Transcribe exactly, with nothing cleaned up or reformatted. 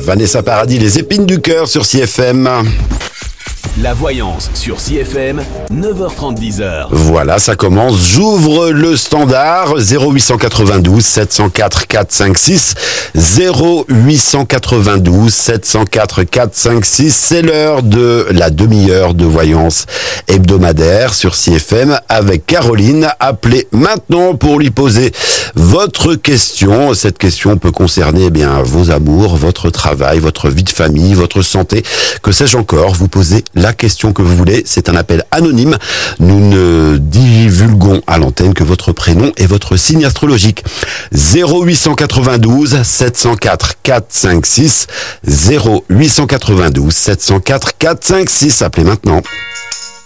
Vanessa Paradis, les épines du cœur sur C F M. La voyance sur C F M, neuf heures trente, dix heures. Voilà, ça commence. J'ouvre le standard zéro huit cent quatre-vingt-douze sept cent quatre quatre cinq six. zéro huit cent quatre-vingt-douze sept cent quatre quatre cinq six. C'est l'heure de la demi-heure de voyance hebdomadaire sur C F M avec Caroline. Appelez maintenant pour lui poser votre question. Cette question peut concerner eh bien vos amours, votre travail, votre vie de famille, votre santé. Que sais-je encore? Vous posez la question que vous voulez, c'est un appel anonyme. Nous ne divulguons à l'antenne que votre prénom et votre signe astrologique. zéro huit cent quatre-vingt-douze sept cent quatre quatre cinq six. zéro huit cent quatre-vingt-douze sept cent quatre quatre cinq six. Appelez maintenant.